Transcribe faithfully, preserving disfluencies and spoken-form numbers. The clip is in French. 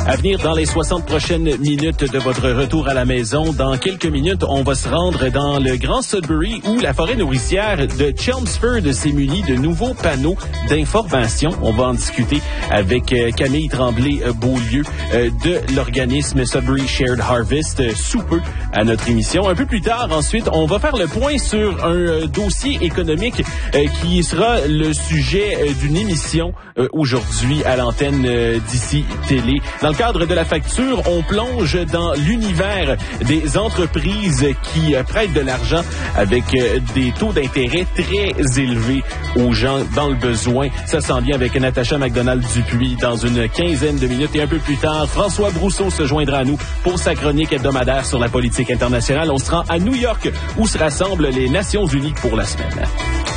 À venir dans les soixante prochaines minutes de votre retour à la maison, dans quelques minutes, on va se rendre dans le Grand Sudbury où la forêt nourricière de Chelmsford s'est munie de nouveaux panneaux d'information. On va en discuter avec Camille Tremblay-Beaulieu de l'organisme Sudbury Shared Harvest sous peu à notre émission. Un peu plus tard, ensuite, on va faire le point sur un dossier économique qui sera le sujet d'une émission aujourd'hui à l'antenne d'ici Télé. Dans le cadre de la facture, on plonge dans l'univers des entreprises qui prêtent de l'argent avec des taux d'intérêt très élevés aux gens dans le besoin. Ça s'en vient avec Natacha McDonald-Dupuis dans une quinzaine de minutes. Et un peu plus tard, François Brousseau se joindra à nous pour sa chronique hebdomadaire sur la politique internationale. On se rend à New York où se rassemblent les Nations unies pour la semaine.